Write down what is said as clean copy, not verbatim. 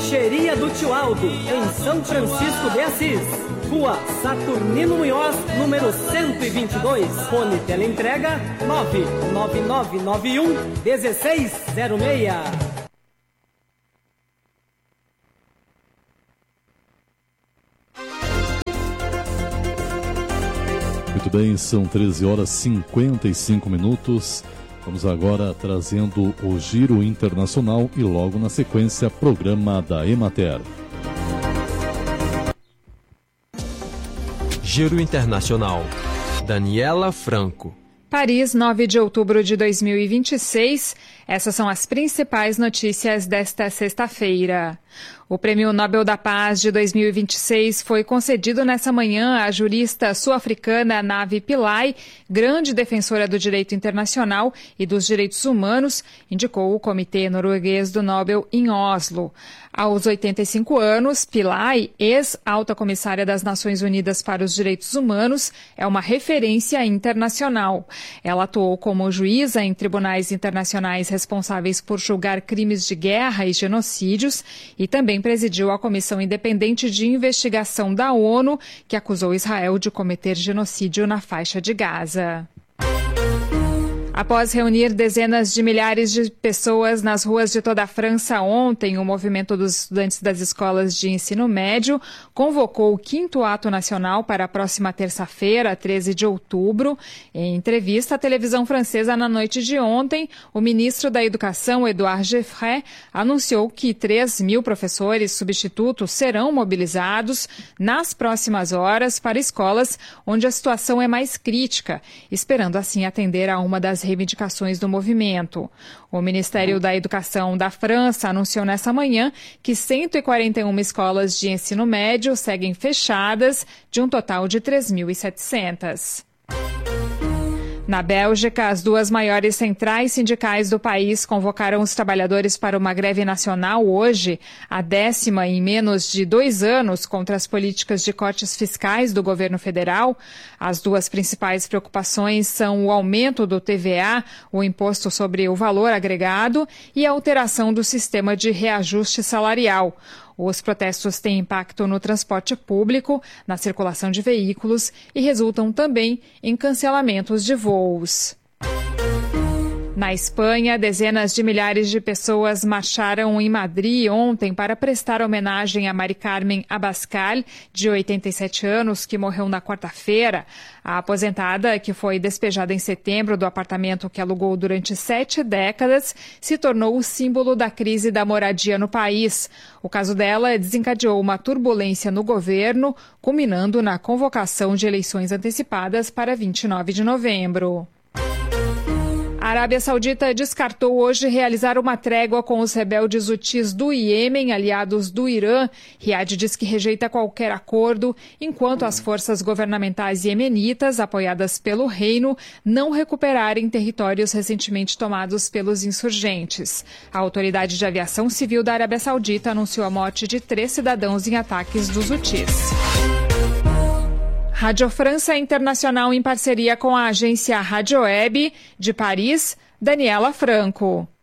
Lancheria do Tio Aldo, em São Francisco de Assis. Rua Saturnino Munhoz, número 122. Fone teleentrega 99991-1606. Muito bem, são 13h55. Vamos agora trazendo o Giro Internacional e logo na sequência, programa da Emater. Giro Internacional. Daniela Franco. Paris, 9 de outubro de 2026. Essas são as principais notícias desta sexta-feira. O Prêmio Nobel da Paz de 2026 foi concedido nessa manhã à jurista sul-africana Navi Pillay, grande defensora do direito internacional e dos direitos humanos, indicou o Comitê Norueguês do Nobel em Oslo. Aos 85 anos, Pillay, ex-alta comissária das Nações Unidas para os Direitos Humanos, é uma referência internacional. Ela atuou como juíza em tribunais internacionais responsáveis por julgar crimes de guerra e genocídios e também presidiu a Comissão Independente de Investigação da ONU, que acusou Israel de cometer genocídio na faixa de Gaza. Após reunir dezenas de milhares de pessoas nas ruas de toda a França ontem, o movimento dos estudantes das escolas de ensino médio convocou o 5º Ato Nacional para a próxima terça-feira, 13 de outubro. Em entrevista à televisão francesa na noite de ontem, o ministro da Educação, Édouard Geoffroy, anunciou que 3.000 professores substitutos serão mobilizados nas próximas horas para escolas onde a situação é mais crítica, esperando assim atender a uma das reivindicações do movimento. O Ministério da Educação da França anunciou nessa manhã que 141 escolas de ensino médio seguem fechadas, de um total de 3.700. Na Bélgica, as duas maiores centrais sindicais do país convocaram os trabalhadores para uma greve nacional hoje, a 10ª em menos de 2 anos contra as políticas de cortes fiscais do governo federal. As duas principais preocupações são o aumento do TVA, o imposto sobre o valor agregado, e a alteração do sistema de reajuste salarial. Os protestos têm impacto no transporte público, na circulação de veículos e resultam também em cancelamentos de voos. Na Espanha, dezenas de milhares de pessoas marcharam em Madrid ontem para prestar homenagem a Mari Carmen Abascal, de 87 anos, que morreu na quarta-feira. A aposentada, que foi despejada em setembro do apartamento que alugou durante 7 décadas, se tornou o símbolo da crise da moradia no país. O caso dela desencadeou uma turbulência no governo, culminando na convocação de eleições antecipadas para 29 de novembro. A Arábia Saudita descartou hoje realizar uma trégua com os rebeldes hutis do Iêmen, aliados do Irã. Riad diz que rejeita qualquer acordo, enquanto as forças governamentais iemenitas, apoiadas pelo reino, não recuperarem territórios recentemente tomados pelos insurgentes. A Autoridade de Aviação Civil da Arábia Saudita anunciou a morte de 3 cidadãos em ataques dos hutis. Rádio França Internacional em parceria com a agência Rádio Web de Paris, Daniela Franco.